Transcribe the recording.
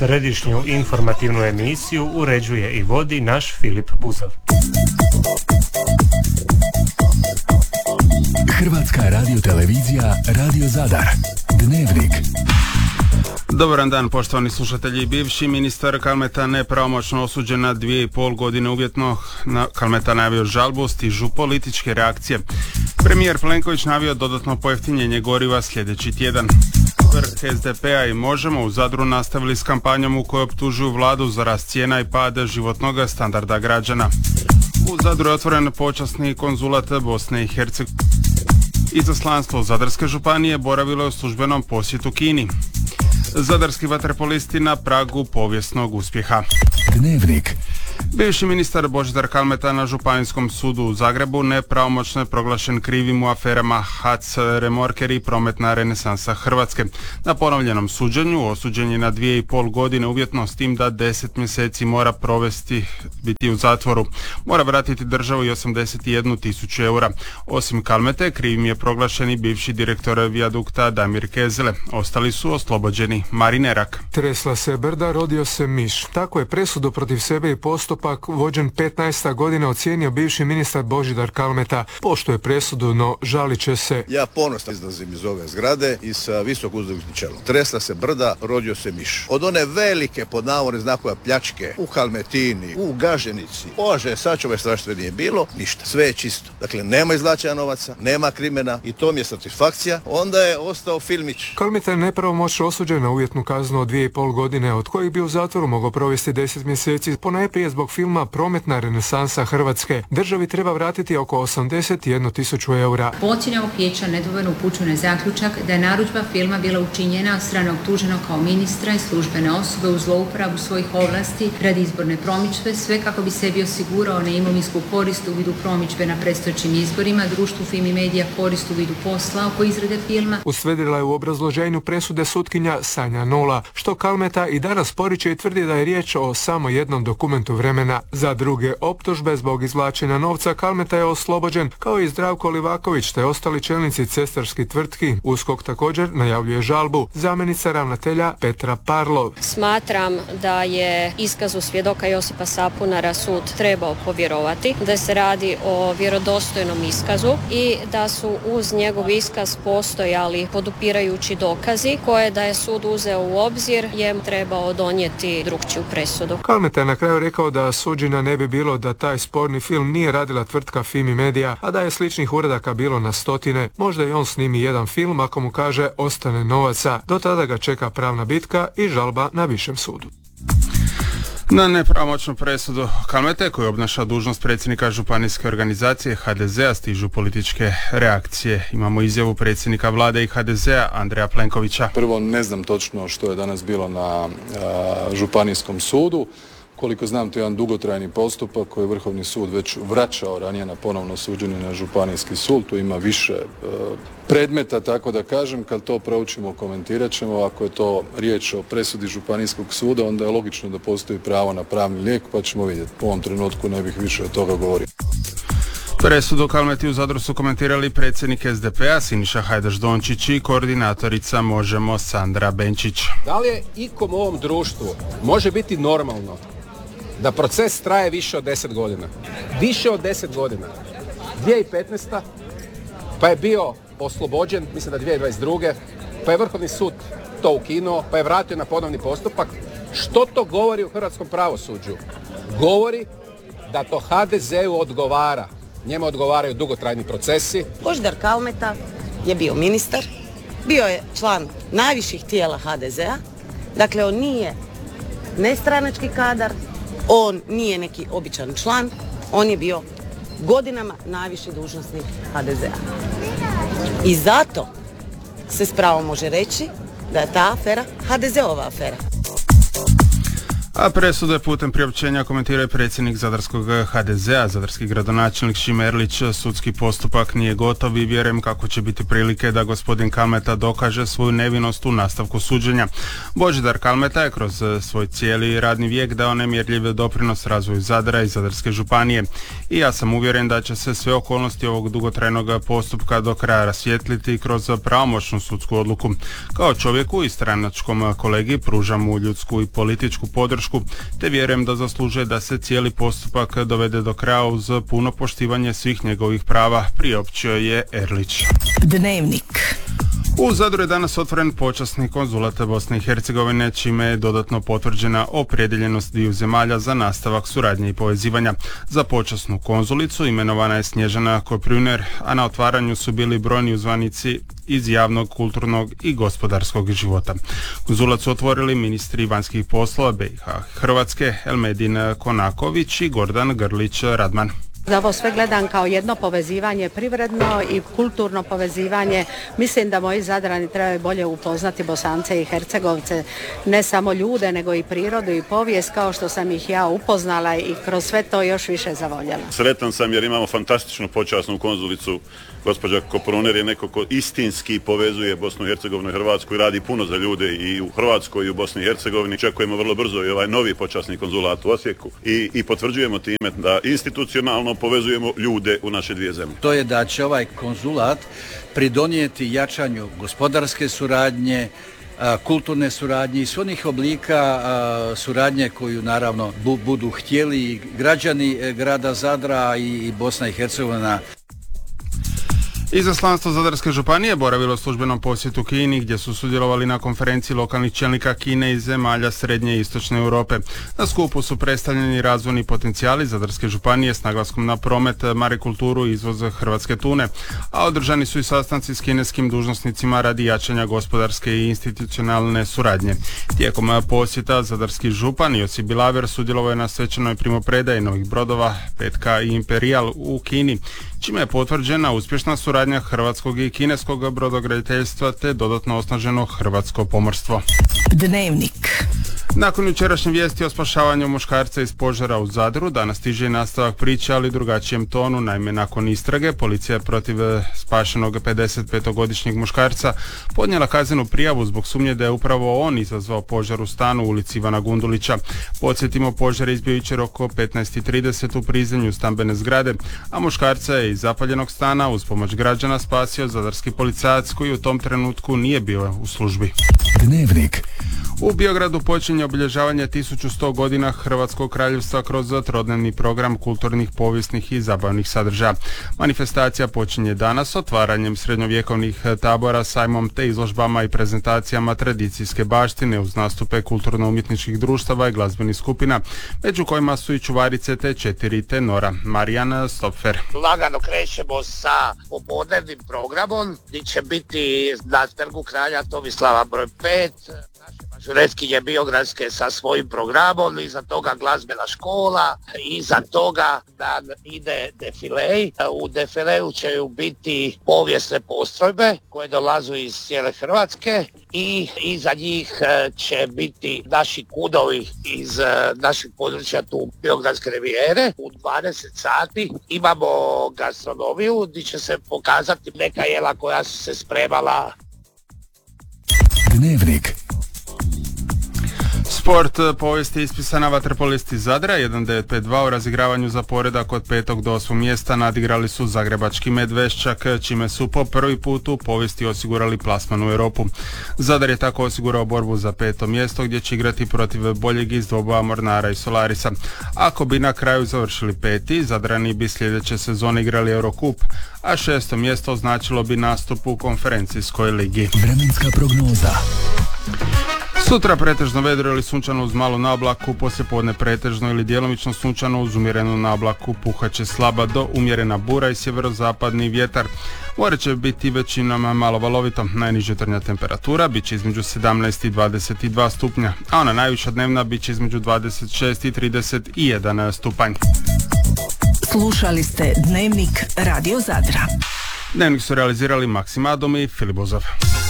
Središnju informativnu emisiju uređuje i vodi naš Filip Buzov. Hrvatska radiotelevizija Radio Zadar. Dnevnik. Dobar dan, poštovani slušatelji. Bivši ministar Kalmeta nepravomoćno osuđen na 2,5 godine uvjetno. Kalmeta najavio žalbu, stižu političke reakcije. Premijer Plenković najavio dodatno pojeftinjenje goriva sljedeći tjedan. Vrh SDP-a i Možemo u Zadru nastavili s kampanjom u kojoj optužuju vladu za rast cijena i pad životnog standarda građana. U Zadru je otvoren počasni konzulat Bosne i Hercegovine. Izaslanstvo Zadarske županije boravilo je u službenom posjetu Kini. Zadarski vaterpolisti na pragu povijesnog uspjeha. Dnevnik. Bivši ministar Božidar Kalmeta na Županijskom sudu u Zagrebu nepravomoćno je proglašen krivim u aferama HAC Remorker i Prometna renesansa Hrvatske. Na ponovljenom suđenju osuđen je na 2,5 godine uvjetno, s tim da 10 mjeseci mora biti u zatvoru. Mora vratiti državu i 81.000 eura. Osim Kalmete, krivim je proglašen i bivši direktor Vijadukta Damir Kezele. Ostali su oslobođeni. Marin Erak. Tresla se brda, rodio se miš. Tako je presudu protiv sebe i postupak vođen 15. godina ocijenio bivši ministar Božidar Kalmeta. Poštuje presudu, no žalit će se. Ja ponosno izlazim iz ove zgrade i sa visoko uzdignutih čelom. Tresla se brda, rodio se miš. Od one velike, pod navodnim znakova, pljačke u Kalmetini, u Gaženici, Bože, sačuvaj strašno nije bilo, ništa. Sve je čisto. Dakle, nema izvlačenja novaca, nema krimena i to mi je satisfakcija. Onda je ostao filmić. Kalmeta je nepravomoćno osuđen na uvjetnu kaznu od 2,5 godine, od kojih bi u zatvoru mogao provesti 10 mjeseci, ponajprije zbog filma Prometna renesansa Hrvatske. Državi treba vratiti oko 81.000 eura. Po ocjeni ovog vijeća nedvojbeno upućuje na zaključak da je narudžba filma bila učinjena od strane optuženog kao ministra i službene osobe u zlouporabu svojih ovlasti radi izborne promidžbe, sve kako bi sebi osigurao na imovinsku korist u vidu promidžbe na predstojećim izborima, društvu Fimi Media korist u vidu posla oko izrade filma. Ustvrdila je u obrazloženju presude sutkinja Sanja Nola, što Kalmeta i danas poriče i tvrdi da je riječ o samo jednom dokumentu vremena. Za druge optužbe zbog izvlačenja novca Kalmeta je oslobođen, kao i Zdravko Livaković te ostali čelnici cestarskih tvrtki. USKOK također najavljuje žalbu. Zamjenica ravnatelja Petra Parlov. Smatram da je iskazu svjedoka Josipa Sapunara sud trebao povjerovati, da se radi o vjerodostojnom iskazu i da su uz njegov iskaz postojali podupirajući dokazi koje da je sud uzeo u obzir je trebao donijeti drukčiju presudu. Kalmeta je na kraju rekao da suđenja ne bi bilo da taj sporni film nije radila tvrtka Fimi Media, a da je sličnih uradaka bilo na stotine. Možda i on snimi jedan film ako mu kaže ostane novaca. Do tada ga čeka pravna bitka i žalba na višem sudu. Na nepravomoćnu presudu Kalmete, koji obnaša dužnost predsjednika županijske organizacije HDZ-a, stižu političke reakcije. Imamo izjavu predsjednika vlade i HDZ-a Andreja Plenkovića. Prvo, ne znam točno što je danas bilo na županijskom sudu. Koliko znam, to je jedan dugotrajni postupak koji je Vrhovni sud već vraćao ranije na ponovno suđenje na županijski sud. Tu ima više predmeta, tako da kažem. Kad to proučimo, komentirat ćemo. Ako je to riječ o presudi županijskog suda, onda je logično da postoji pravo na pravni lijek, pa ćemo vidjeti. U ovom trenutku ne bih više od toga govorio. Presudu Kalmeti u Zadru su komentirali predsjednik SDP-a Siniša Hajdaš Dončić i koordinatorica Možemo Sandra Benčić. Da li je ikom u ovom društvu može biti normalno da proces traje više od 10 godina? Više od 10 godina. 2015. pa je bio oslobođen, mislim da 2022. pa je Vrhovni sud to ukinuo, pa je vratio na ponovni postupak. Što to govori u hrvatskom pravosuđu? Govori da to HDZ-u odgovara. Njemu odgovaraju dugotrajni procesi. Božidar Kalmeta je bio ministar, bio je član najviših tijela HDZ-a, dakle on nije nestranački kadar, on nije neki običan član, on je bio godinama najviši dužnosnik HDZ-a. I zato se s pravom može reći da je ta afera HDZ-ova afera. A presude putem priopćenja komentiraju predsjednik zadarskog HDZ-a, zadarski gradonačelnik Šime Erlić. Sudski postupak nije gotov i vjerujem kako će biti prilike da gospodin Kalmeta dokaže svoju nevinost u nastavku suđenja. Božidar Kalmeta je kroz svoj cijeli radni vijek dao nemjerljiv doprinos razvoju Zadra i Zadarske županije i ja sam uvjeren da će se sve okolnosti ovog dugotrajnog postupka do kraja rasvijetliti kroz pravomoćnu sudsku odluku. Kao čovjeku i stranačkom kolegi pružam mu ljudsku i političku podršku te vjerujem da zaslužuje da se cijeli postupak dovede do kraja uz puno poštivanje svih njegovih prava, priopćio je Erlić. Dnevnik. U Zadru je danas otvoren počasni konzulat Bosne i Hercegovine, čime je dodatno potvrđena opredjeljenost dviju zemalja za nastavak suradnje i povezivanja. Za počasnu konzulicu imenovana je Snježana Koprivner, a na otvaranju su bili brojni uzvanici iz javnog, kulturnog i gospodarskog života. Konzulat su otvorili ministri vanjskih poslova BiH Hrvatske Elmedin Konaković i Gordan Grlić Radman. Da ovo sve gledam kao jedno povezivanje privredno i kulturno povezivanje. Mislim da moji Zadrani trebaju bolje upoznati Bosance i Hercegovce, ne samo ljude, nego i prirodu i povijest kao što sam ih ja upoznala i kroz sve to još više zavoljela. Sretan sam jer imamo fantastičnu počasnu konzulicu. Gospođa Koprivner je neko ko istinski povezuje Bosnu i Hercegovinu i Hrvatsku i radi puno za ljude i u Hrvatskoj i u Bosni i Hercegovini. Čekujemo vrlo brzo i ovaj novi počasni konzulat u Osijeku i potvrđujemo time da institucionalno povezujemo ljude u naše dvije zemlje. To je da će ovaj konzulat pridonijeti jačanju gospodarske suradnje, kulturne suradnje i svih onih oblika suradnje koju naravno budu htjeli građani grada Zadra i Bosna i Hercegovina. Izaslanstvo Zadarske županije boravilo u službenom posjetu Kini gdje su sudjelovali na konferenciji lokalnih čelnika Kine i zemalja Srednje i Istočne Europe. Na skupu su predstavljeni razvojni potencijali Zadarske županije s naglaskom na promet, marikulturu i izvoz hrvatske tune, a održani su i sastanci s kineskim dužnosnicima radi jačanja gospodarske i institucionalne suradnje. Tijekom posjeta Zadarski župan Josip Bilaver sudjelovao je na svečanoj primopredaji novih brodova Petka i Imperial u Kini, čime je potvrđena uspješna suradnja hrvatskog i kineskog brodograditeljstva te dodatno osnaženo hrvatsko pomorstvo. Dnevnik. Nakon jučerašnje vijesti o spašavanju muškarca iz požara u Zadru, danas stiže i nastavak priče, ali drugačijem tonu. Naime, nakon istrage, policija je protiv spašenog 55-godišnjeg muškarca podnijela kaznenu prijavu zbog sumnje da je upravo on izazvao požar u stanu u ulici Ivana Gundulića. Podsjetimo, požar je izbio jučer oko 15:30 u prizemlju stambene zgrade, a muškarca je iz zapaljenog stana uz pomoć građana spasio zadarski policajac koji u tom trenutku nije bio u službi. Dnevnik. U Biogradu počinje obilježavanje 1100 godina Hrvatskog kraljevstva kroz trodnevni program kulturnih, povijesnih i zabavnih sadržaja. Manifestacija počinje danas otvaranjem srednjovjekovnih tabora, sajmom te izložbama i prezentacijama tradicijske baštine uz nastupe kulturno-umjetničkih društava i glazbenih skupina, među kojima su i čuvarice te 4 tenora. Marijan Stopfer. Lagano krećemo sa popodnevnim programom gdje će biti na Trgu kralja Tomislava broj 5, Žuretkinje Biogradske sa svojim programom, iza toga glazbena škola, iza toga dan ide defilej. U defileju će biti povijesne postrojbe koje dolazu iz cijele Hrvatske i iza njih će biti naši kudovi iz naših područja tu Biogradske rivijere. U 20 sati imamo gastronomiju gdje će se pokazati neka jela koja su se spremala. Dnevnik. Sport, povijest je ispisana vaterpolisti Zadra, 1-9-5-2 u razigravanju za poredak od 5. do 8. mjesta nadigrali su zagrebački Medveščak, čime su po prvi put u povijesti osigurali plasman u Europu. Zadar je tako osigurao borbu za 5. mjesto gdje će igrati protiv boljeg iz dvoboja Mornara i Solarisa. Ako bi na kraju završili 5. Zadrani bi sljedeće sezone igrali Eurocup, a 6. mjesto označilo bi nastup u konferencijskoj ligi. Vremenska prognoza. Sutra pretežno vedro ili sunčano uz malu nablaku, poslijepodne pretežno ili djelomično sunčano uz umjerenu nablaku, puhaće slaba do umjerena bura i sjeverozapadni vjetar. More će biti većinom malo valovito, najniža jutarnja temperatura bit će između 17 i 22 stupnja, a ona najviša dnevna bit će između 26 i 31 stupanj. Slušali ste Dnevnik Radio Zadra. Dnevnik su realizirali Maksim Adom i Filip Bozov.